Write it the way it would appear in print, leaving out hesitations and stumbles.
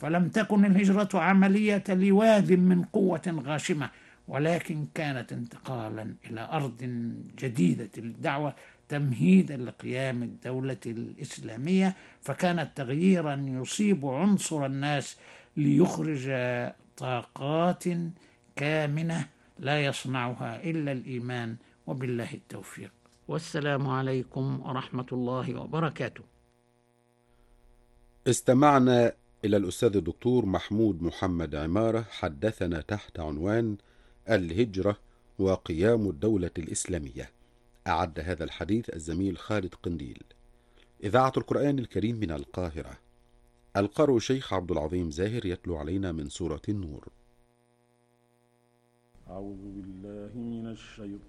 فلم تكن الهجرة عملية لواذ من قوة غاشمة، ولكن كانت انتقالا إلى أرض جديدة للدعوة تمهيدا لقيام الدولة الإسلامية. فكانت تغييرا يصيب عنصر الناس ليخرج طاقات كامنة لا يصنعها إلا الإيمان. وبالله التوفيق، والسلام عليكم ورحمة الله وبركاته. استمعنا إلى الأستاذ الدكتور محمود محمد عمارة حدثنا تحت عنوان الهجرة وقيام الدولة الإسلامية. أعد هذا الحديث الزميل خالد قنديل. إذاعة القرآن الكريم من القاهرة. القارئ الشيخ عبد العظيم زاهر يتلو علينا من سورة النور. أعوذ بالله من الشيطان